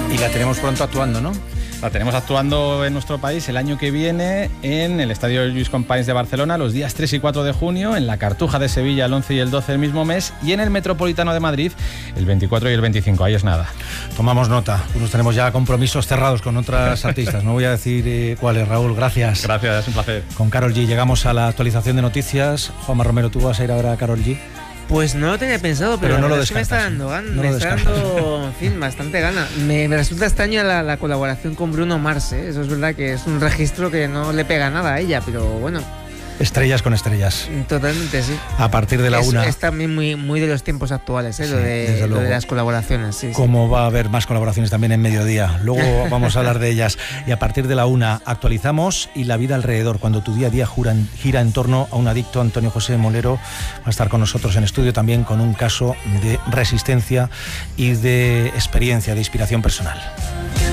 Y la tenemos pronto actuando, ¿no? La tenemos actuando en nuestro país el año que viene en el Estadio Lluís Companys de Barcelona los días 3 y 4 de junio, en la Cartuja de Sevilla el 11 y el 12 del mismo mes y en el Metropolitano de Madrid el 24 y el 25. Ahí es nada. Tomamos nota. Pues tenemos ya compromisos cerrados con otras artistas. No voy a decir cuáles, Raúl. Gracias. Gracias, es un placer. Con Karol G llegamos a la actualización de noticias. Juanma Romero, ¿tú vas a ir a ver a Karol G? Pues no lo tenía pensado, pero no lo es que me está dando en fin, bastante gana. Me resulta extraña la colaboración con Bruno Mars, ¿eh? Eso es verdad que es un registro que no le pega nada a ella, pero bueno. Estrellas con estrellas. Totalmente, sí. A partir de la una. Es también muy de los tiempos actuales, ¿eh? Sí, lo de las colaboraciones. Sí, como va a haber más colaboraciones también en mediodía. Luego vamos a hablar de ellas. Y a partir de la una actualizamos y la vida alrededor. Cuando tu día a día gira en torno a un adicto, Antonio José Molero va a estar con nosotros en estudio también con un caso de resistencia y de experiencia, de inspiración personal.